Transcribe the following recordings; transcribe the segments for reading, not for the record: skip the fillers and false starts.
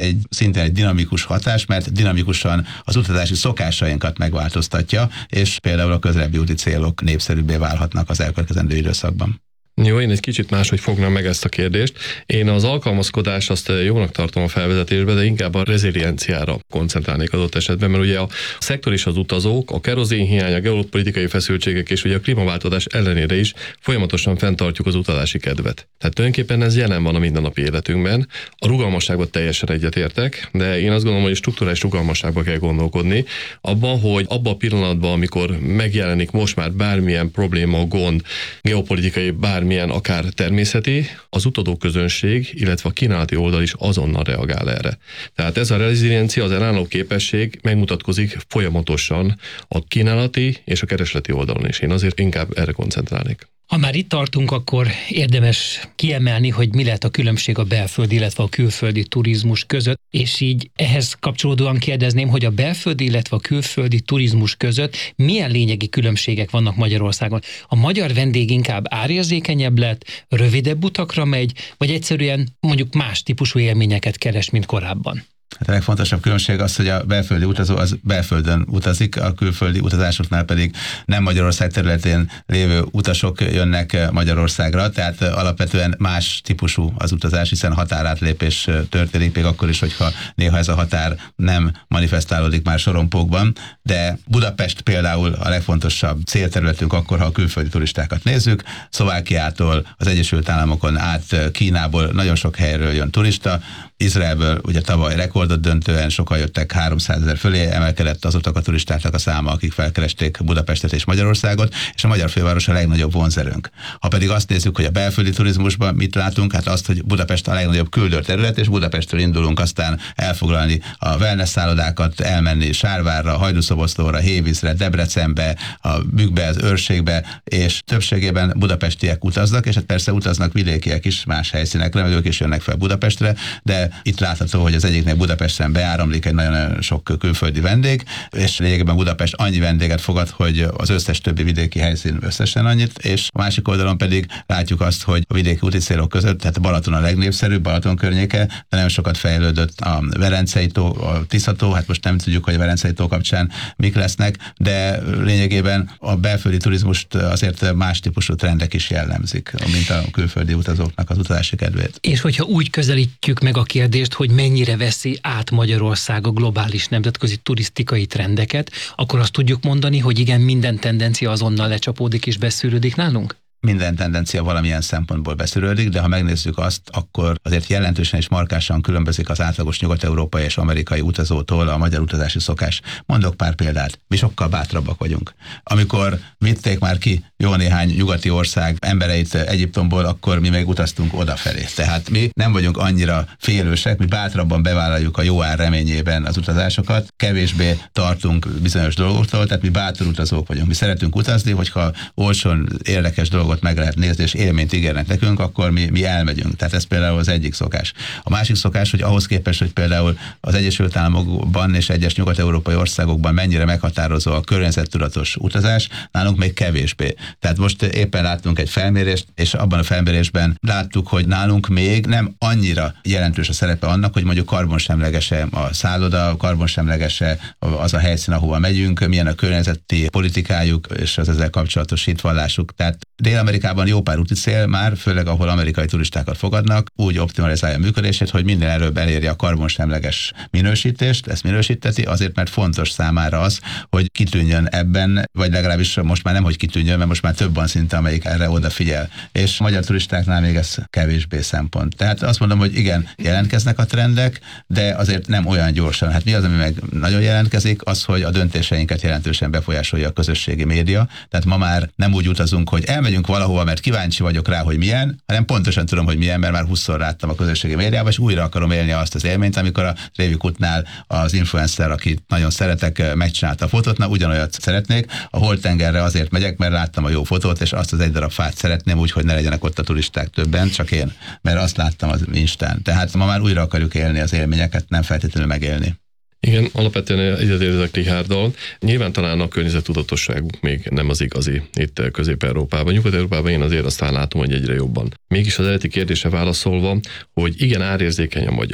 szintén egy dinamikus hatás, mert dinamikusan az utazási szokásainkat megváltoztatja, és például a közelebbi úti célok népszerűbbé válhatnak az elkövetkezendő időszakban. Jó, én egy kicsit máshogy fognám meg ezt a kérdést. Én az alkalmazkodást azt jónak tartom a felvezetésben, de inkább a rezilienciára koncentrálnék adott esetben, mert ugye a szektor és az utazók, a kerozinhiány, a geopolitikai feszültségek és ugye a klímaváltozás ellenére is folyamatosan fenntartjuk az utazási kedvet. Tehát tulajdonképpen ez jelen van a mindennapi életünkben. A rugalmasságban teljesen egyetértek, de én azt gondolom, hogy strukturális rugalmasságban kell gondolkodni, abban, hogy abban a pillanatban, amikor megjelenik most már bármilyen probléma, gond, geopolitikai bármilyen akár természeti, az utazóközönség, illetve a kínálati oldal is azonnal reagál erre. Tehát ez a reziliencia, az ellenálló képesség megmutatkozik folyamatosan a kínálati és a keresleti oldalon is. Én azért inkább erre koncentrálnék. Ha már itt tartunk, akkor érdemes kiemelni, hogy mi lehet a különbség a belföldi, illetve a külföldi turizmus között, és így ehhez kapcsolódóan kérdezném, hogy a belföldi, illetve a külföldi turizmus között milyen lényegi különbségek vannak Magyarországon. A magyar vendég inkább árérzékenyebb lett, rövidebb utakra megy, vagy egyszerűen mondjuk más típusú élményeket keres, mint korábban? Hát a legfontosabb különbség az, hogy a belföldi utazó az belföldön utazik, a külföldi utazásoknál pedig nem Magyarország területén lévő utasok jönnek Magyarországra, tehát alapvetően más típusú az utazás, hiszen határátlépés történik, még akkor is, hogyha néha ez a határ nem manifestálódik már sorompókban, de Budapest például a legfontosabb célterületünk akkor, ha a külföldi turistákat nézzük. Szlovákiától az Egyesült Államokon át Kínából nagyon sok helyről jön turista, Izraelből ugye tavaly rekordot döntően sokan jöttek, 300 000 fölé emelkedett azoknak a turistáknak a száma, akik felkeresték Budapestet és Magyarországot, és a magyar főváros a legnagyobb vonzerőnk. Ha pedig azt nézzük, hogy a belföldi turizmusban mit látunk, hát azt, hogy Budapest a legnagyobb küldőterület, és Budapestről indulunk aztán elfoglalni a wellness szállodákat, elmenni Sárvárra, Hajdúszoboszlóra, Hévízre, Debrecenbe, a Bükkbe, az Őrségbe, és többségében budapestiek utaznak, és hát persze utaznak vidékiek is más helyszínekre, mert ők is jönnek fel Budapestre, de itt látható, hogy az egyiknél Budapesten beáramlik egy nagyon sok külföldi vendég, és lényegében Budapest annyi vendéget fogad, hogy az összes többi vidéki helyszín összesen annyit, és a másik oldalon pedig látjuk azt, hogy a vidéki úti célok között, tehát Balaton a legnépszerűbb, Balaton környéke, de nagyon sokat fejlődött a Velencei tó, a Tisza tó, hát most nem tudjuk, hogy a Velencei tó kapcsán mik lesznek, de lényegében a belföldi turizmust azért más típusú trendek is jellemzik, mint a külföldi utazóknak az utazási kedvét. És hogyha úgy közelítjük meg a kérdést, hogy mennyire veszi át Magyarország a globális nemzetközi turisztikai trendeket, akkor azt tudjuk mondani, hogy igen, minden tendencia azonnal lecsapódik és beszűrődik nálunk? Minden tendencia valamilyen szempontból beszűrődik, de ha megnézzük azt, akkor azért jelentősen és markánsan különbözik az átlagos nyugat-európai és amerikai utazótól a magyar utazási szokás. Mondok pár példát. Mi sokkal bátrabbak vagyunk. Amikor vitték már ki jó néhány nyugati ország embereit Egyiptomból, akkor mi még utaztunk odafelé. Tehát mi nem vagyunk annyira félősek, mi bátrabban bevállaljuk a jó ár reményében az utazásokat, kevésbé tartunk bizonyos dolgoktól, tehát mi bátor utazók vagyunk. Mi szeretünk utazni, hogyha olcsón érdekes dolgot meg lehet nézni, és élményt ígérnek nekünk, akkor mi elmegyünk. Tehát ez például az egyik szokás. A másik szokás, hogy ahhoz képest, hogy például az Egyesült Államokban és egyes nyugat-európai országokban mennyire meghatározó a környezettudatos utazás, nálunk még kevésbé. Tehát most éppen láttunk egy felmérést, és abban a felmérésben láttuk, hogy nálunk még nem annyira jelentős a szerepe annak, hogy mondjuk karbonsemlegese a szálloda, karbonsemlegese az a helyszín, ahova megyünk, milyen a környezeti politikájuk és az ezzel kapcsolatos hitvallásuk. Tehát Dél-Amerikában jó pár úti cél már, főleg ahol amerikai turistákat fogadnak, úgy optimalizálja a működését, hogy minden előbb eléri a karbonsemleges minősítést, ezt minősíteti, azért, mert fontos számára az, hogy kitűnjön ebben, vagy legalábbis most már nem, hogy kitűnjön, mert most már több van szinte, amelyik erre odafigyel. És a magyar turistáknál még ez kevésbé szempont. Tehát azt mondom, hogy igen, jelentkeznek a trendek, de azért nem olyan gyorsan. Hát mi az, ami meg nagyon jelentkezik, az, hogy a döntéseinket jelentősen befolyásolja a közösségi média. Tehát ma már nem úgy utazunk, hogy elmegyünk valahova, mert kíváncsi vagyok rá, hogy milyen, hanem pontosan tudom, hogy milyen, mert már 20-szor láttam a közösségi médiában, és újra akarom élni azt az élményt, amikor a Révi Kutnál az influencer, akit nagyon szeretek, megcsinálta a fotót, na ugyanolyat szeretnék. A Holtengerre azért megyek, mert láttam a jó fotót, és azt az egy darab fát szeretném, úgy, hogy ne legyenek ott a turisták többen, csak én, mert azt láttam az Instán. Tehát ma már újra akarjuk élni az élményeket, nem feltétlenül megélni. Igen, alapvetően egyetértek Richárddal. Nyilván talán a környezettudatosságuk még nem az igazi itt Közép-Európában. Nyugat-Európában én azért aztán látom, hogy egyre jobban. Mégis az eredeti kérdésre válaszolva, hogy igen, árérzékeny a magyar.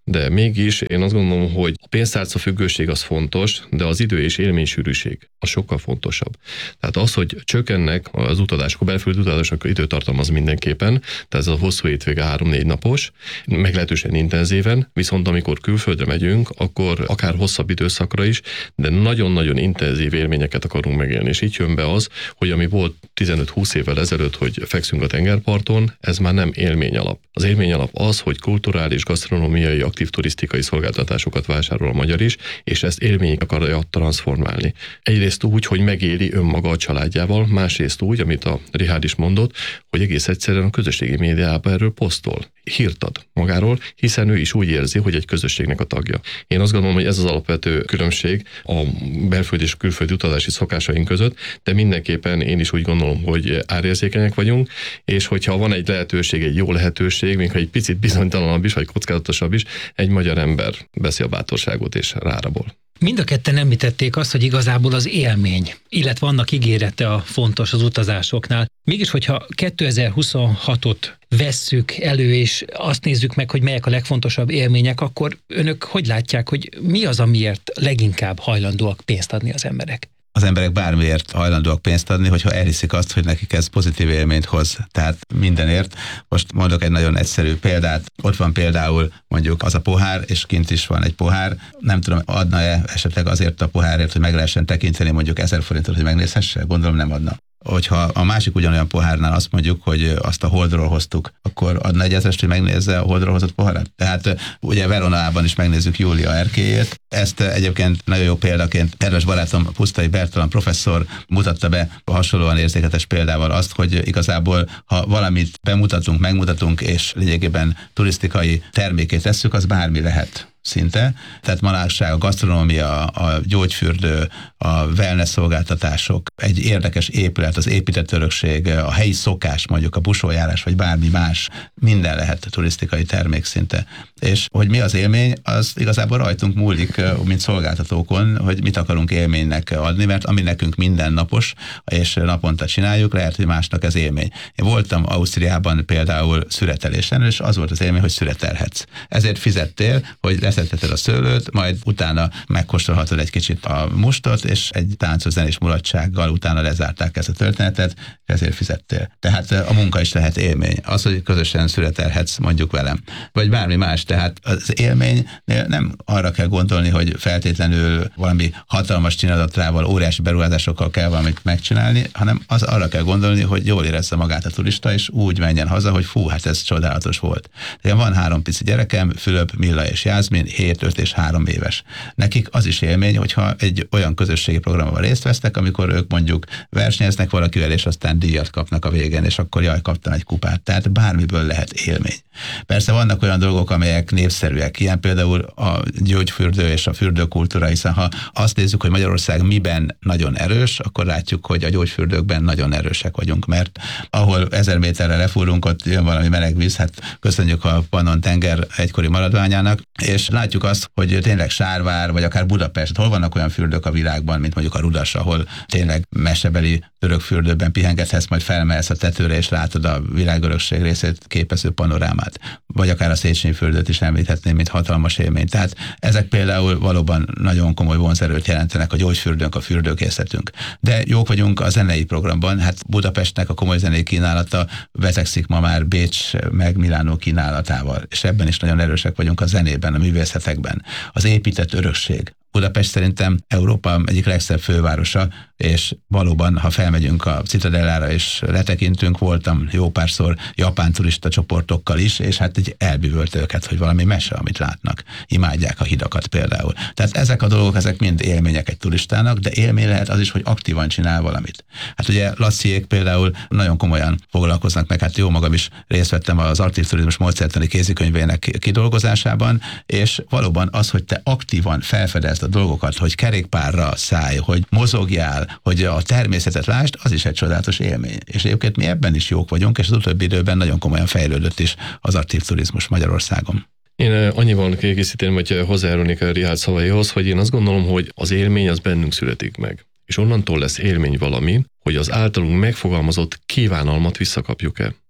de mégis én azt gondolom, hogy a pénztárca függőség az fontos, de az idő és élménysűrűség az sokkal fontosabb. Tehát az, hogy csökkennek az utazások, a belföldi utazások időtartam az mindenképpen, tehát ez a hosszú hétvége 3-4 napos, meglehetősen intenzíven, viszont amikor külföldre megyünk, akkor akár hosszabb időszakra is, de nagyon-nagyon intenzív élményeket akarunk megélni. És itt jön be az, hogy ami volt 15-20 évvel ezelőtt, hogy fekszünk a tengerparton, ez már nem élmény alap. Az élmény alap az, hogy kulturális, gasztronómiai, aktív turisztikai szolgáltatásokat vásárol a magyar is, és ezt élmény akarja transformálni. Egyrészt úgy, hogy megéli önmaga a családjával, másrészt úgy, amit a Richárd is mondott, hogy egész egyszerűen a közösségi médiában erről posztol, hírt ad magáról, hiszen ő is úgy érzi, hogy egy közösségnek a tagja. Én azt gondolom, hogy ez az alapvető különbség a belföldi és külföldi utazási szokásaink között, de mindenképpen én is úgy gondolom, hogy árérzékenyek vagyunk, és hogyha van egy lehetőség, egy jó lehetőség, még ha egy picit bizonytalanabb is, vagy kockázatosabb is, egy magyar ember veszi a bátorságot és rárabol. Mind a ketten említették azt, hogy igazából az élmény, illetve annak ígérete a fontos az utazásoknál. Mégis, hogyha 2026-ot vesszük elő, és azt nézzük meg, hogy melyek a legfontosabb élmények, akkor önök hogy látják, hogy mi az, amiért leginkább hajlandóak pénzt adni az emberek? Az emberek bármiért hajlandóak pénzt adni, hogyha elhiszik azt, hogy nekik ez pozitív élményt hoz. Tehát mindenért. Most mondok egy nagyon egyszerű példát. Ott van például mondjuk az a pohár, és kint is van egy pohár. Nem tudom, adna-e esetleg azért a pohárért, hogy meg lehessen tekinteni mondjuk 1000 forintot, hogy megnézhesse? Gondolom nem adna. Hogyha a másik ugyanolyan pohárnál azt mondjuk, hogy azt a Holdról hoztuk, akkor adna egy 1000-est, hogy megnézze a Holdról hozott poharat? Tehát ugye Veronában is megnézzük Júlia erkélyét. Ezt egyébként nagyon jó példaként kedves barátom Pusztai Bertalan professzor mutatta be hasonlóan érzéketes példával azt, hogy igazából ha valamit bemutatunk, megmutatunk, és lényegében turisztikai termékét tesszük, az bármi lehet szinte. Tehát manapság a gasztronómia, a gyógyfürdő, a wellness szolgáltatások, egy érdekes épület, az épített örökség, a helyi szokás, mondjuk a busoljárás, vagy bármi más, minden lehet turisztikai termék szinte. És hogy mi az élmény, az igazából rajtunk múlik, mint szolgáltatókon, hogy mit akarunk élménynek adni, mert ami nekünk mindennapos, és naponta csináljuk, lehet, hogy másnak ez élmény. Én voltam Ausztriában például szüretelésen, és az volt az élmény, hogy szüretelhetsz. Ezért fizettél, hogy leszetteted a szőlőt, majd utána megkóstolhatod egy kicsit a mustot, és egy táncos zenés mulatsággal utána lezárták ezt a történetet, és ezért fizettél. Tehát a munka is lehet élmény. Az, hogy közösen szüretelhetsz mondjuk velem. Vagy bármi más. Tehát az élménynél nem arra kell gondolni, hogy feltétlenül valami hatalmas csinálatra, óriási beruházásokkal kell valamit megcsinálni, hanem az arra kell gondolni, hogy jól érezze magát a turista, és úgy menjen haza, hogy fú, hát ez csodálatos volt. De van 3 pici gyerekem, Fülöp, Milla és Jászmin, 7, 5 és 3 éves. Nekik az is élmény, hogyha egy olyan közösségi programban részt vesznek, amikor ők mondjuk versenyeznek valakivel, és aztán díjat kapnak a végén, és akkor jaj, kaptam egy kupát. Tehát bármiből lehet élmény. Persze vannak olyan dolgok, amelyek népszerűek, ilyen például a gyógyfürdő és a fürdőkultúra, hiszen ha azt nézzük, hogy Magyarország miben nagyon erős, akkor látjuk, hogy a gyógyfürdőkben nagyon erősek vagyunk, mert ahol 1000 méterre lefúrunk, ott jön valami meleg víz, hát köszönjük a Pannon tenger egykori maradványának, és látjuk azt, hogy tényleg Sárvár, vagy akár Budapest, hol vannak olyan fürdők a világban, mint mondjuk a Rudas, ahol tényleg mesebeli török fürdőben pihengethetsz, majd felmehetsz a tetőre, és látod a világörökség részét képező panorámát. Vagy akár a Széchenyi fürdőt is említhetném, mint hatalmas élmény. Tehát ezek például valóban nagyon komoly vonzerőt jelentenek a gyógyfürdőnk, a fürdőkészletünk. De jók vagyunk a zenei programban, hát Budapestnek a komoly zenei kínálata vetekszik ma már Bécs meg Milánó kínálatával, és ebben is nagyon erősek vagyunk a zenében, a művészetekben. Az épített örökség. Budapest szerintem Európa egyik legszebb fővárosa, és valóban, ha felmegyünk a Citadellára és letekintünk, voltam jó párszor japán turista csoportokkal is, és hát egy elbűvölt őket, hogy valami mese, amit látnak. Imádják a hidakat például. Tehát ezek a dolgok, ezek mind élmények egy turistának, de élmény lehet az is, hogy aktívan csinál valamit. Hát ugye Laciék például nagyon komolyan foglalkoznak meg, hát jó magam is részt vettem az aktív turizmus módszertani kézikönyvének kidolgozásában, és valóban az, hogy te aktívan felfedezd a dolgokat, hogy kerékpárra szállj, hogy mozogjál, hogy a természetet lásd, az is egy csodálatos élmény. És egyébként mi ebben is jók vagyunk, és az utóbbi időben nagyon komolyan fejlődött is az aktív turizmus Magyarországon. Én annyival kiegészíteném, hogy hozzájárulnék a Richárd szavaihoz, hogy én azt gondolom, hogy az élmény az bennünk születik meg. És onnantól lesz élmény valami, hogy az általunk megfogalmazott kívánalmat visszakapjuk-e.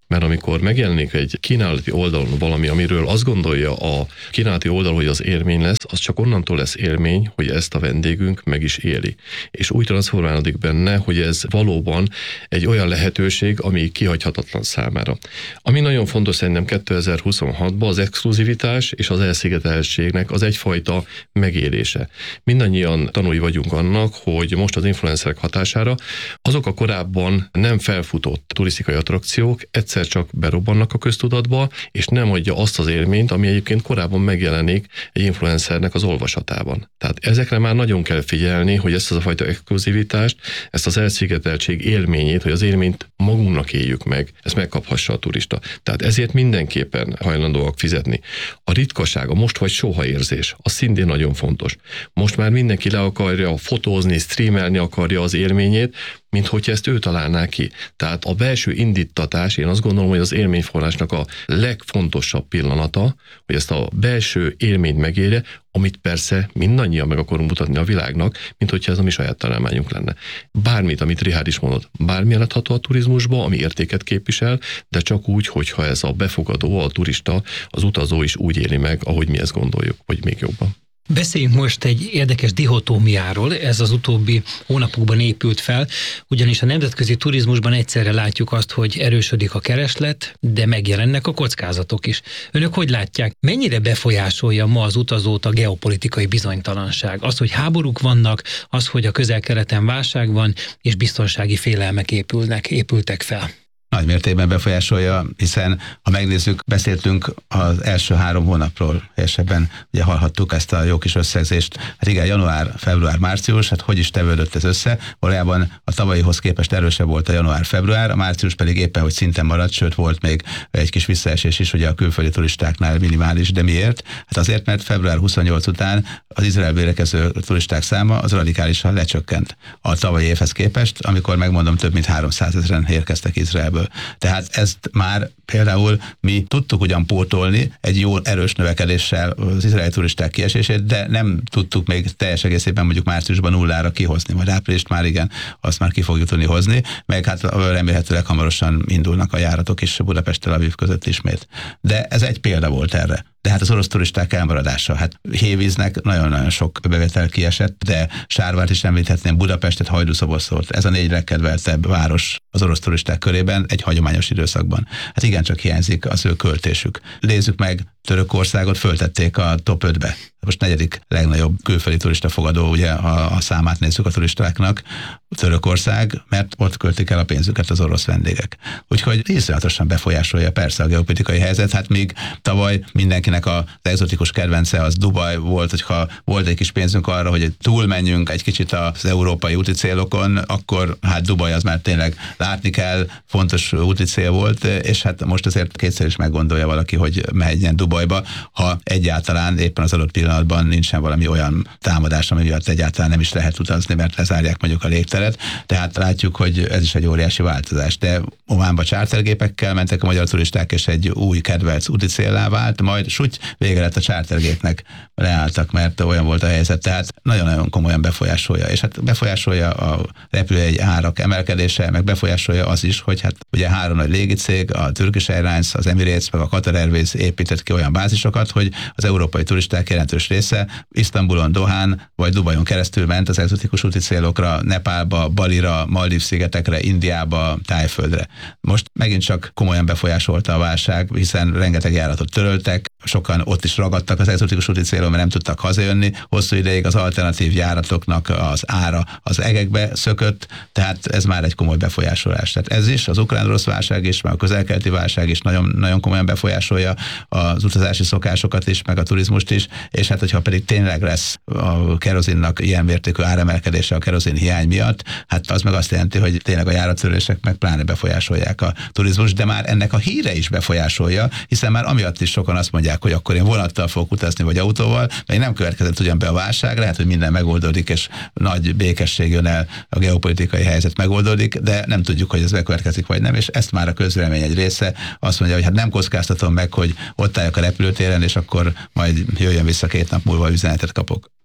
Mert amikor megjelenik egy kínálati oldalon valami, amiről azt gondolja a kínálati oldal, hogy az élmény lesz, az csak onnantól lesz élmény, hogy ezt a vendégünk meg is éli. És úgy transformálódik benne, hogy ez valóban egy olyan lehetőség, ami kihagyhatatlan számára. Ami nagyon fontos szerintem 2026-ban az exkluzivitás és az elszigeteltségnek az egyfajta megélése. Mindannyian tanúi vagyunk annak, hogy most az influencerek hatására azok a korábban nem felfutott turisztikai attrakciók egyszer csak berobbannak a köztudatba, és nem adja azt az élményt, ami egyébként korábban megjelenik egy influencernek az olvasatában. Tehát ezekre már nagyon kell figyelni, hogy ezt a fajta exkluzivitást, ezt az elszigeteltség élményét, hogy az élményt magunknak éljük meg, ezt megkaphassa a turista. Tehát ezért mindenképpen hajlandóak fizetni. A ritkaság, a most vagy soha érzés, az szintén nagyon fontos. Most már mindenki le akarja fotózni, streamelni akarja az élményét, mint hogyha ezt ő találná ki. Tehát a belső indítatás, én azt gondolom, hogy az élményforrásnak a legfontosabb pillanata, hogy ezt a belső élményt megérje, amit persze mindannyian meg akarunk mutatni a világnak, mint hogyha ez a mi saját találmányunk lenne. Bármit, amit Richárd is mondott, bármi adható a turizmusba, ami értéket képvisel, de csak úgy, hogyha ez a befogadó, a turista, az utazó is úgy éli meg, ahogy mi ezt gondoljuk, vagy még jobban. Beszéljünk most egy érdekes dihotómiáról, ez az utóbbi hónapokban épült fel, ugyanis a nemzetközi turizmusban egyszerre látjuk azt, hogy erősödik a kereslet, de megjelennek a kockázatok is. Önök hogy látják, mennyire befolyásolja ma az utazót a geopolitikai bizonytalanság? Az, hogy háborúk vannak, az, hogy a Közel-Keleten válság van, és biztonsági félelmek épültek fel. Nagy mértékben befolyásolja, hiszen ha megnézzük, beszéltünk az első 3 hónapról, helyesebben ugye hallhattuk ezt a jó kis összegzést. Hát igen, január, február, március, hát hogy is tevődött ez össze? Valójában a tavalyihoz képest erősebb volt a január-február, a március pedig éppen, hogy szinten maradt, sőt volt még egy kis visszaesés is, ugye a külföldi turistáknál minimális, de miért? Hát azért, mert február 28 után az Izraelből érkező turisták száma az radikálisan lecsökkent a tavalyi évhez képest, amikor megmondom, több mint 300 000-en érkeztek Izraelből. Tehát ezt már például mi tudtuk ugyan pótolni egy jó erős növekedéssel az izraeli turisták kiesését, de nem tudtuk még teljes egészében mondjuk márciusban nullára kihozni, majd áprilist már igen, azt már ki fogjuk tudni hozni, meg hát remélhetőleg hamarosan indulnak a járatok is Budapest-Tel Aviv között ismét. De ez egy példa volt erre. De hát az orosz turisták elmaradása, hát Hévíznek nagyon-nagyon sok bevétel kiesett, de Sárvárt is említhetném, Budapestet, Hajdúszoboszlót, ez a 4 legkedveltebb város az orosz turisták körében egy hagyományos időszakban. Hát igencsak hiányzik az ő költésük. Nézzük meg, Törökországot föltették a top 5-be. Most 4. legnagyobb külföldi turistafogadó, ugye, a számát nézzük a turistáknak, Törökország, mert ott költik el a pénzüket az orosz vendégek. Úgyhogy iszonyatosan befolyásolja persze a geopolitikai helyzet, hát még tavaly mindenkinek az egzotikus kedvence az Dubaj volt, hogyha volt egy kis pénzünk arra, hogy túlmenjünk egy kicsit az európai úti célokon, akkor hát Dubaj az már tényleg látni kell, fontos úti cél volt, és hát most azért kétszer is meggondolja valaki, hogy mehetjen Dubajba, ha egyáltalán éppen az adott pillanatban nincsen valami olyan támadás, ami miatt egyáltalán nem is lehet utazni, mert lezárják mondjuk a légteret. Tehát látjuk, hogy ez is egy óriási változás. De Ománba chartergépekkel mentek a magyar turisták, és egy új kedvelc úti céllá vált, majd vége lett a chartergépnek, leálltak, mert olyan volt a helyzet. Tehát nagyon-nagyon komolyan befolyásolja. És hát befolyásolja a repülőjegy árak emelkedése, meg befolyásolja az is, hogy hát ugye 3 nagy légicég, a Turkish Airlines, az Emirates, meg a Qatar Airways épített ki olyan bázisokat, hogy az európai turisták jelentős része Isztambulon, Dohán vagy Dubajon keresztül ment az egzotikus úti célokra, Nepálba, Balira, Maldív-szigetekre, Indiába, Tájföldre. Most megint csak komolyan befolyásolta a válság, hiszen rengeteg járatot töröltek, sokan ott is ragadtak az egzotikus úti célon, mert nem tudtak hazajönni. Hosszú ideig az alternatív járatoknak az ára az egekbe szökött, tehát ez már egy komoly befolyásolás. Tehát ez is, az ukrán-orosz válság is, meg a közel-keleti válság is nagyon, nagyon komolyan befolyásolja az utazási szokásokat is, meg a turizmust is, és hát hogyha pedig tényleg lesz a kerozinnak ilyen mértékű áremelkedése a kerozin hiány miatt, hát az meg azt jelenti, hogy tényleg a járattörlések meg pláne befolyásolják a turizmus, de már ennek a híre is befolyásolja, hiszen már amiatt is sokan azt mondják, hogy akkor én vonattal fogok utazni, vagy autóval, mert nem következett ugyan be a válság, lehet, hogy minden megoldódik, és nagy békesség jön el, a geopolitikai helyzet megoldódik, de nem tudjuk, hogy ez bekövetkezik, vagy nem, és ezt már a közvélemény egy része azt mondja, hogy hát nem kockáztatom meg, hogy ott álljak a repülőtéren, és akkor majd jöjjön vissza 2 nap múlva üzenetet kapok.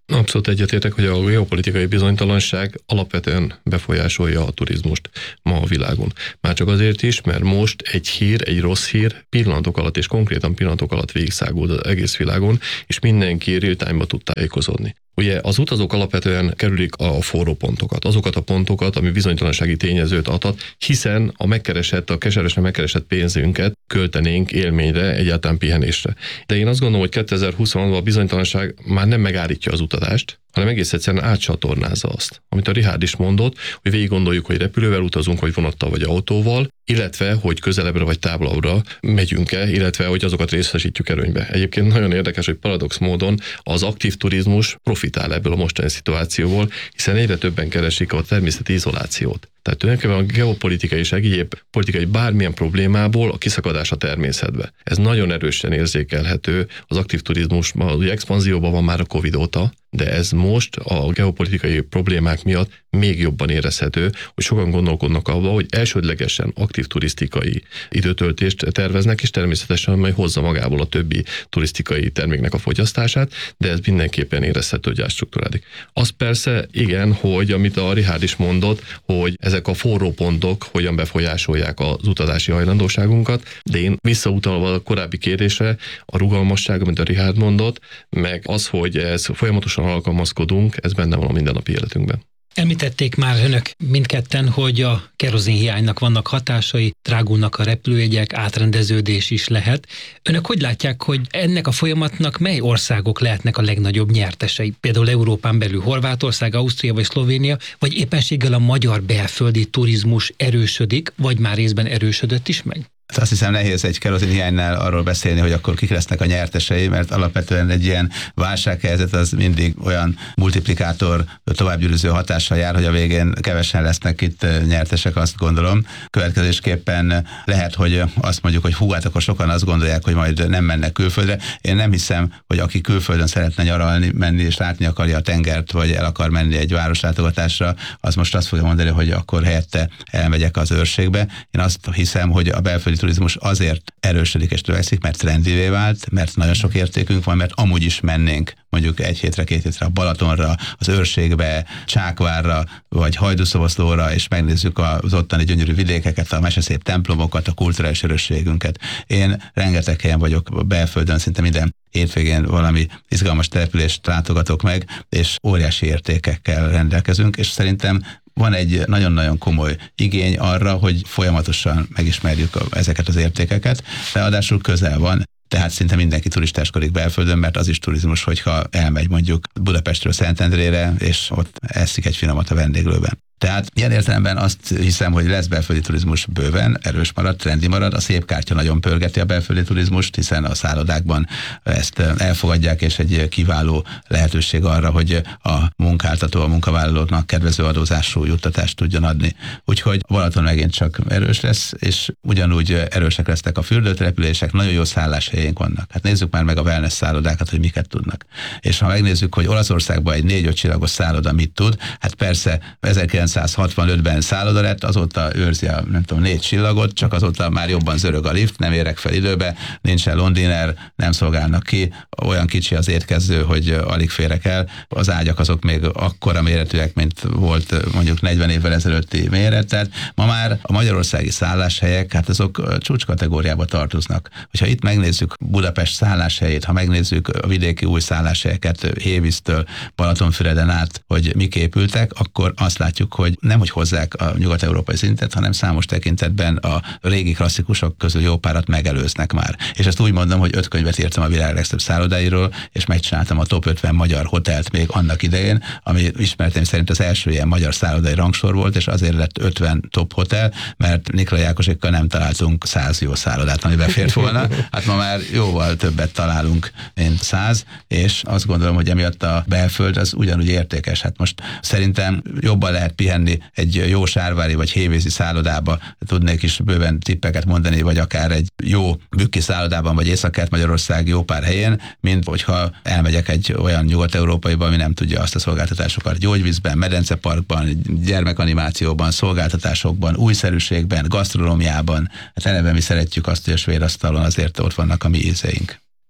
Abszolút egyetértek, hogy a geopolitikai bizonytalanság alapvetően befolyásolja a turizmust ma a világon. Már csak azért is, mert most egy rossz hír pillanatok alatt, és konkrétan pillanatok alatt végigszáguld az egész világon, és mindenki real-time-ba tud tájékozódni. Ugye az utazók alapvetően kerülik a forró pontokat, azokat a pontokat, ami bizonytalansági tényezőt adhat, hiszen a keservesen megkeresett pénzünket költenénk élményre, egyáltalán pihenésre. De én azt gondolom, hogy 2020-ban a bizonytalanság már nem megállítja az utazást, hanem egész egyszerűen átcsatornázza azt. Amit a Richárd is mondott, hogy végig gondoljuk, hogy repülővel utazunk, vagy vonattal, vagy autóval, illetve, hogy közelebbre vagy távolabbra megyünk-e, illetve, hogy azokat részesítjük előnybe. Egyébként nagyon érdekes, hogy paradox módon az aktív turizmus profitál ebből a mostani szituációból, hiszen egyre többen keresik a természeti izolációt. Tehát tulajdonképpen a geopolitikai és egyéb politikai bármilyen problémából a kiszakadás a természetbe. Ez nagyon erősen érzékelhető az aktív turizmusban, ugye expanzióban van már a Covid óta, de ez most a geopolitikai problémák miatt még jobban érezhető, hogy sokan gondolkodnak abba, hogy elsődlegesen aktív turisztikai időtöltést terveznek, és természetesen majd hozza magából a többi turisztikai terméknek a fogyasztását, de ez mindenképpen érezhető, hogy átstruktúrálik. Az persze igen, hogy amit a Richárd is mondott, hogy ezek a forró pontok hogyan befolyásolják az utazási hajlandóságunkat, de én visszautalva a korábbi kérdésre, a rugalmasság, amit a Richárd mondott, meg az, hogy ez folyamatosan alkalmazkodunk, ez benne van a mindennapi életünkben. Említették már önök mindketten, hogy a kerozinhiánynak vannak hatásai, drágulnak a repülőjegyek, átrendeződés is lehet. Önök hogy látják, hogy ennek a folyamatnak mely országok lehetnek a legnagyobb nyertesei? Például Európán belül Horvátország, Ausztria vagy Szlovénia, vagy éppenséggel a magyar belföldi turizmus erősödik, vagy már részben erősödött is meg? Azt hiszem nehéz egy kerozinhiánynál arról beszélni, hogy akkor kik lesznek a nyertesei, mert alapvetően egy ilyen válsághelyzet az mindig olyan multiplikátor továbbgyűrűző hatással jár, hogy a végén kevesen lesznek itt nyertesek, azt gondolom. Következésképpen lehet, hogy azt mondjuk, hogy hú, hát akkor sokan azt gondolják, hogy majd nem mennek külföldre. Én nem hiszem, hogy aki külföldön szeretne nyaralni, menni és látni akarja a tengert, vagy el akar menni egy városlátogatásra, az most azt fogja mondani, hogy akkor helyette elmegyek az őrségbe. Én azt hiszem, hogy a belföldi turizmus azért erősödik és növekszik, mert trendivé vált, mert nagyon sok értékünk van, mert amúgy is mennénk mondjuk 1 hétre, 2 hétre a Balatonra, az őrségbe, Csákvárra, vagy Hajdúszoboszlóra, és megnézzük az ottani gyönyörű vidékeket, a meseszép templomokat, a kulturális örökségünket. Én rengeteg helyen vagyok belföldön, szinte minden hétvégén valami izgalmas települést látogatok meg, és óriási értékekkel rendelkezünk, és szerintem van egy nagyon-nagyon komoly igény arra, hogy folyamatosan megismerjük ezeket az értékeket, ráadásul közel van, tehát szinte mindenki turistáskodik belföldön, mert az is turizmus, hogyha elmegy mondjuk Budapestről Szentendrére, és ott eszik egy finomat a vendéglőben. Tehát ilyen értelemben azt hiszem, hogy lesz belföldi turizmus bőven, erős marad, trendi marad, a szép kártya nagyon pörgeti a belföldi turizmust, hiszen a szállodákban ezt elfogadják, és egy kiváló lehetőség arra, hogy a munkáltató a munkavállalóknak kedvező adózású juttatást tudjon adni. Úgyhogy Balaton megint csak erős lesz, és ugyanúgy erősek lesznek a fürdőtelepülések, nagyon jó szálláshelyénk vannak. Hát nézzük már meg a wellness szállodákat, hogy miket tudnak. És ha megnézzük, hogy Olaszországban egy 4-5 csillagos szálloda mit tud, hát persze 1965-ben szálloda lett, azóta őrzi a, nem tudom, 4 csillagot, csak azóta már jobban zörög a lift, nem érek fel időbe, nincsen londiner, nem szolgálnak ki, olyan kicsi az étkező, hogy alig férek el. Az ágyak azok még akkora méretűek, mint volt mondjuk 40 évvel ezelőtti méret, tehát ma már a magyarországi szálláshelyek, hát azok csúcskategóriába tartoznak. Hogyha itt megnézzük Budapest szálláshelyét, ha megnézzük a vidéki új szálláshelyeket Hévíztől Balatonfüreden át, hogy mik épültek, akkor azt látjuk, hogy nem hogy hozzák a nyugat-európai szintet, hanem számos tekintetben a régi klasszikusok közül jó párat megelőznek már. És ezt úgy mondom, hogy 5 könyvet írtam a világ legszebb szállodáiról, és megcsináltam a top 50 magyar hotelt még annak idején, ami ismertem szerint az első ilyen magyar szállodai rangsor volt, és azért lett 50 top hotel, mert Nikla Jákosékkal nem találtunk 100 jó szállodát, ami befért volna. Hát ma már jóval többet találunk, mint 100, és azt gondolom, hogy emiatt a belföld az ugyanúgy értékes. Hát most szerintem jobban lehet pihenni egy jó sárvári vagy hévízi szállodába, tudnék is bőven tippeket mondani, vagy akár egy jó bükki szállodában, vagy Észak-Kelet-Magyarország jó pár helyén, mint hogyha elmegyek egy olyan nyugat-európaiba, ami nem tudja azt a szolgáltatásokat gyógyvízben, medenceparkban, gyermekanimációban, szolgáltatásokban, újszerűségben, gasztronómiában. Hát eleve mi szeretjük azt, hogy a svéd asztalon azért ott vannak a mi ízeink.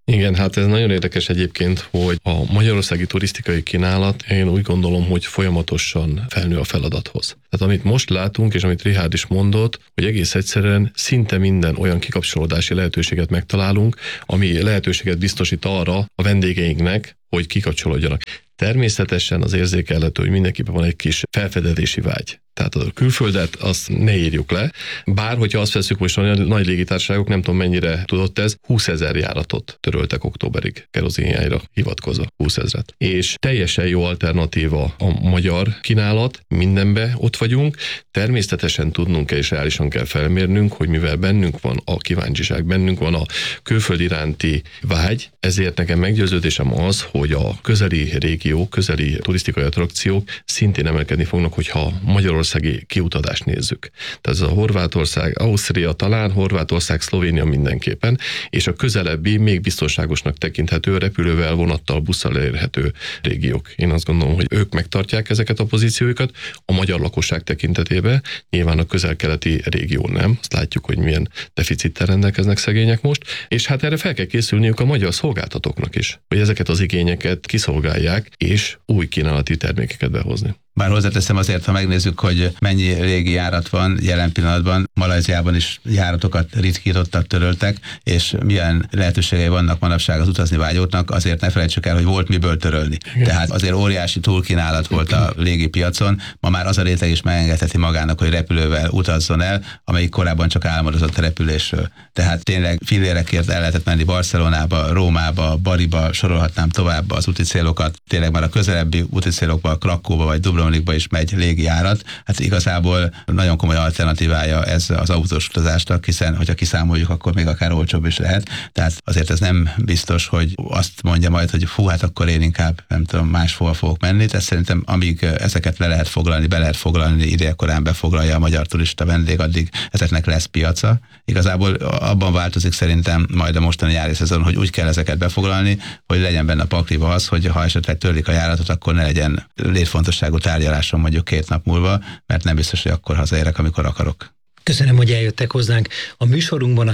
Igen, hát ez nagyon érdekes egyébként, hogy a magyarországi turisztikai kínálat, én úgy gondolom, hogy folyamatosan felnő a feladathoz. Tehát amit most látunk, és amit Richárd is mondott, hogy egész egyszerűen szinte minden olyan kikapcsolódási lehetőséget megtalálunk, ami lehetőséget biztosít arra a vendégeinknek, hogy kikapcsolódjanak. Természetesen az érzékelhető, hogy mindenkiben van egy kis felfedezési vágy. Tehát a külföldet azt ne írjuk le, bár hogyha azt veszük, most a nagy légitársaságok, nem tudom mennyire tudott ez, 20 000 járatot töröltek októberig kerozinhiányra hivatkozva, 20 000. És teljesen jó alternatíva a magyar kínálat, mindenbe ott vagyunk, természetesen tudnunk kell és reálisan kell felmérnünk, hogy mivel bennünk van a kíváncsiság, bennünk van a külföld iránti vágy, ezért nekem meggyőződésem az, hogy a közeli régiók, közeli turisztikai attrakciók szintén emelkedni fognak, hogyha magyarországi kiutadást nézzük. Tehát ez a Horvátország, Ausztria talán, Horvátország, Szlovénia mindenképpen, és a közelebbi, még biztonságosnak tekinthető, repülővel, vonattal, busszal elérhető régiók. Én azt gondolom, hogy ők megtartják ezeket a pozícióikat a magyar lakosság tekintetében, nyilván a közel-keleti régió nem. Azt látjuk, hogy milyen deficittel rendelkeznek szegények most, és hát erre fel kell készülniük a magyar szolgáltatóknak is, hogy ezeket az igényeket kiszolgálják, és új kínálati termékeket behozni. Bár hozzáteszem azért, ha megnézzük, hogy mennyi régi járat van jelen pillanatban, Malajziában is járatokat ritkítottak, töröltek, és milyen lehetőségei vannak manapság az utazni vágyóknak, azért ne felejtsük el, hogy volt miből törölni. Igen. Tehát azért óriási túlkínálat volt a légi piacon, ma már az a réteg is megengedheti magának, hogy repülővel utazzon el, amelyik korábban csak álmodozott a repülésről. Tehát tényleg fillérekért el lehetett menni Barcelonába, Rómába, Bariba, sorolhatnám tovább az úti célokat. Tényleg már a közelebbi úti célokba, Krakóba vagy Dubrovnikba is megy légijárat. Hát igazából nagyon komoly alternatívája ez az autós utazásnak, hiszen hogyha kiszámoljuk, akkor még akár olcsóbb is lehet. Tehát azért ez nem biztos, hogy azt mondja majd, hogy fú, hát akkor én inkább nem tudom, máshol fogok menni. Tehát szerintem amíg ezeket le lehet foglalni, be lehet foglalni, idejekorán befoglalja a magyar turista vendég, addig ezeknek lesz piaca. Igazából abban változik szerintem majd a mostani nyári szezon, hogy úgy kell ezeket befoglalni, hogy legyen benne a pakliba az, hogy ha esetleg törlik a járatot, akkor ne legyen létfontosságú tárgyaláson mondjuk 2 nap múlva, mert nem biztos, hogy akkor hazaérek, amikor akarok. Köszönöm, hogy eljöttek hozzánk. A műsorunkban a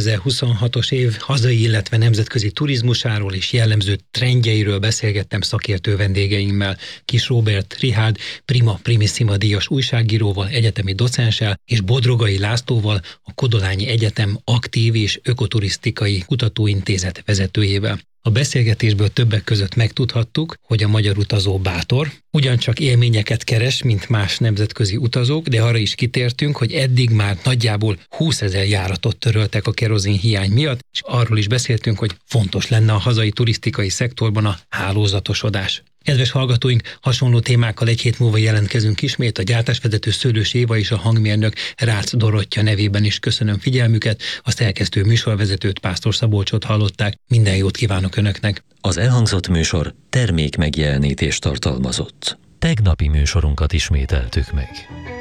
2026-os év hazai, illetve nemzetközi turizmusáról és jellemző trendjeiről beszélgettem szakértő vendégeimmel, Kiss Róbert, Richárd, Prima Primissima díjas újságíróval, egyetemi docenssel, és Bodrogai Lászlóval, a Kodolányi Egyetem aktív és ökoturisztikai kutatóintézet vezetőjével. A beszélgetésből többek között megtudhattuk, hogy a magyar utazó bátor, ugyancsak élményeket keres, mint más nemzetközi utazók, de arra is kitértünk, hogy eddig már nagyjából 20 000 járatot töröltek a kerozinhiány miatt, és arról is beszéltünk, hogy fontos lenne a hazai turisztikai szektorban a hálózatosodás. Kedves hallgatóink, hasonló témákkal egy hét múlva jelentkezünk ismét. A gyártásvezető Szőlős Éva és a hangmérnök Rácz Dorottya nevében is köszönöm figyelmüket. A szerkesztő műsorvezetőt, Pásztor Szabolcsot hallották. Minden jót kívánok Önöknek! Az elhangzott műsor termék megjelenítést tartalmazott. Tegnapi műsorunkat ismételtük meg.